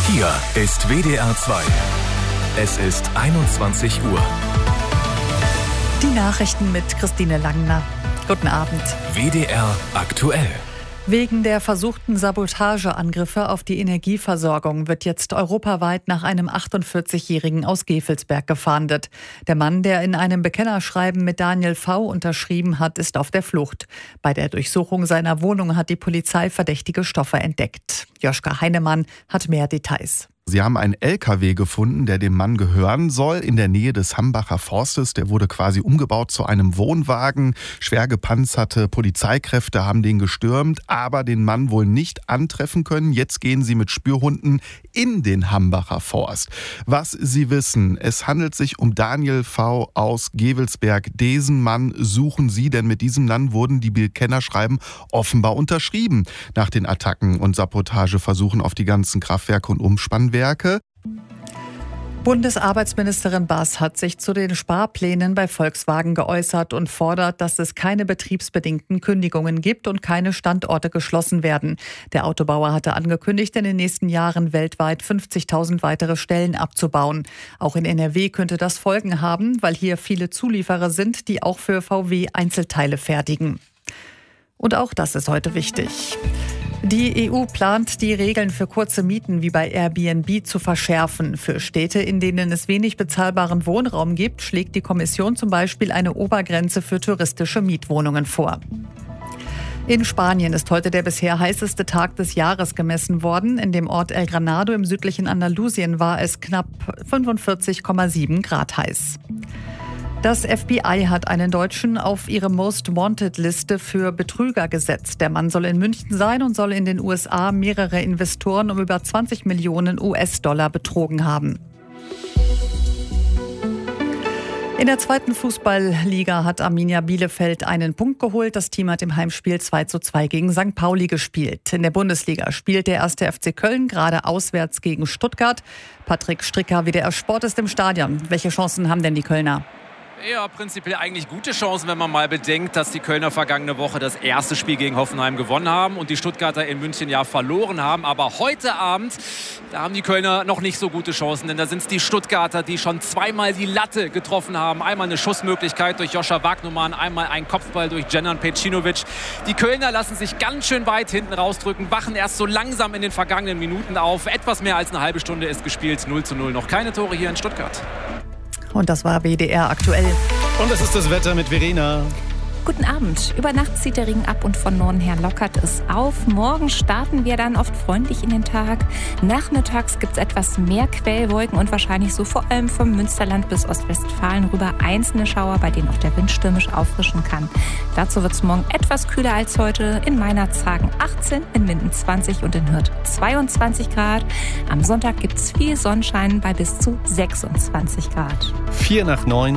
Hier ist WDR 2. Es ist 21 Uhr. Die Nachrichten mit Christine Langner. Guten Abend. WDR aktuell. Wegen der versuchten Sabotageangriffe auf die Energieversorgung wird jetzt europaweit nach einem 48-Jährigen aus Gevelsberg gefahndet. Der Mann, der in einem Bekennerschreiben mit Daniel V. unterschrieben hat, ist auf der Flucht. Bei der Durchsuchung seiner Wohnung hat die Polizei verdächtige Stoffe entdeckt. Joschka Heinemann hat mehr Details. Sie haben einen LKW gefunden, der dem Mann gehören soll, in der Nähe des Hambacher Forstes. Der wurde quasi umgebaut zu einem Wohnwagen. Schwer gepanzerte Polizeikräfte haben den gestürmt, aber den Mann wohl nicht antreffen können. Jetzt gehen sie mit Spürhunden in den Hambacher Forst. Was Sie wissen, es handelt sich um Daniel V. aus Gevelsberg. Diesen Mann suchen Sie, denn mit diesem Mann wurden die Bekennerschreiben offenbar unterschrieben nach den Attacken und Sabotageversuchen auf die ganzen Kraftwerke und Umspannwerke. Bundesarbeitsministerin Bass hat sich zu den Sparplänen bei Volkswagen geäußert und fordert, dass es keine betriebsbedingten Kündigungen gibt und keine Standorte geschlossen werden. Der Autobauer hatte angekündigt, in den nächsten Jahren weltweit 50.000 weitere Stellen abzubauen. Auch in NRW könnte das Folgen haben, weil hier viele Zulieferer sind, die auch für VW Einzelteile fertigen. Und auch das ist heute wichtig. Die EU plant, die Regeln für kurze Mieten wie bei Airbnb zu verschärfen. Für Städte, in denen es wenig bezahlbaren Wohnraum gibt, schlägt die Kommission zum Beispiel eine Obergrenze für touristische Mietwohnungen vor. In Spanien ist heute der bisher heißeste Tag des Jahres gemessen worden. In dem Ort El Granado im südlichen Andalusien war es knapp 45,7 Grad heiß. Das FBI hat einen Deutschen auf ihre Most-Wanted-Liste für Betrüger gesetzt. Der Mann soll in München sein und soll in den USA mehrere Investoren um über 20 Millionen US-Dollar betrogen haben. In der zweiten Fußballliga hat Arminia Bielefeld einen Punkt geholt. Das Team hat im Heimspiel 2:2 gegen St. Pauli gespielt. In der Bundesliga spielt der 1. FC Köln gerade auswärts gegen Stuttgart. Patrick Stricker, WDR Sport, ist im Stadion. Welche Chancen haben denn die Kölner? Ja, prinzipiell eigentlich gute Chancen, wenn man mal bedenkt, dass die Kölner vergangene Woche das erste Spiel gegen Hoffenheim gewonnen haben und die Stuttgarter in München ja verloren haben. Aber heute Abend, da haben die Kölner noch nicht so gute Chancen, denn da sind es die Stuttgarter, die schon zweimal die Latte getroffen haben. Einmal eine Schussmöglichkeit durch Joscha Wagnumann, einmal ein Kopfball durch Dženan Pejcinović. Die Kölner lassen sich ganz schön weit hinten rausdrücken, wachen erst so langsam in den vergangenen Minuten auf. Etwas mehr als eine halbe Stunde ist gespielt, 0:0. Noch keine Tore hier in Stuttgart. Und das war WDR aktuell. Und das ist das Wetter mit Verena. Guten Abend. Über Nacht zieht der Regen ab und von Norden her lockert es auf. Morgen starten wir dann oft freundlich in den Tag. Nachmittags gibt es etwas mehr Quellwolken und wahrscheinlich so vor allem vom Münsterland bis Ostwestfalen rüber einzelne Schauer, bei denen auch der Wind stürmisch auffrischen kann. Dazu wird es morgen etwas kühler als heute. In Meinerzhagen 18, in Minden 20 und in Hürth 22 Grad. Am Sonntag gibt es viel Sonnenschein bei bis zu 26 Grad. 8:04.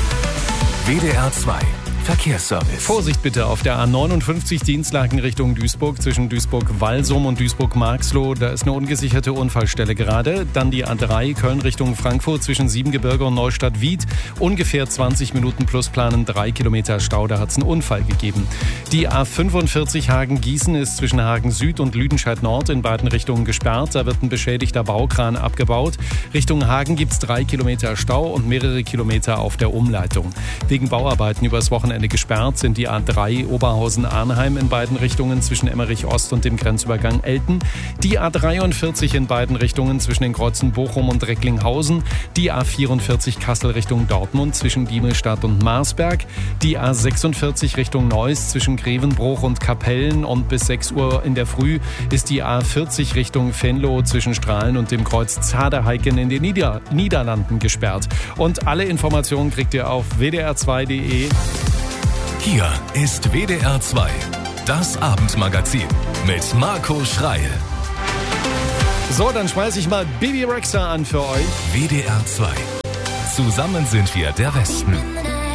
WDR 2. Verkehrsservice. Vorsicht bitte auf der A59 Dienstlaken Richtung Duisburg zwischen Duisburg-Walsum und Duisburg-Marxloh. Da ist eine ungesicherte Unfallstelle gerade. Dann die A3 Köln Richtung Frankfurt zwischen Siebengebirge und Neustadt-Wied. Ungefähr 20 Minuten plus planen 3 Kilometer Stau. Da hat es einen Unfall gegeben. Die A45 Hagen-Gießen ist zwischen Hagen Süd und Lüdenscheid Nord in beiden Richtungen gesperrt. Da wird ein beschädigter Baukran abgebaut. Richtung Hagen gibt es 3 Kilometer Stau und mehrere Kilometer auf der Umleitung. Wegen Bauarbeiten übers Wochenende gesperrt sind die A3 Oberhausen-Arnheim in beiden Richtungen zwischen Emmerich Ost und dem Grenzübergang Elten, die A43 in beiden Richtungen zwischen den Kreuzen Bochum und Recklinghausen, die A44 Kassel Richtung Dortmund zwischen Diemelstadt und Marsberg, die A46 Richtung Neuss zwischen Grevenbruch und Kapellen und bis 6 Uhr in der Früh ist die A40 Richtung Venlo zwischen Strahlen und dem Kreuz Zaderheiken in den Niederlanden gesperrt. Und alle Informationen kriegt ihr auf wdr2.de. Hier ist WDR 2, das Abendmagazin mit Marco Schreil. So, dann schmeiße ich mal Bibi Rexha an für euch. WDR 2. Zusammen sind wir der Westen.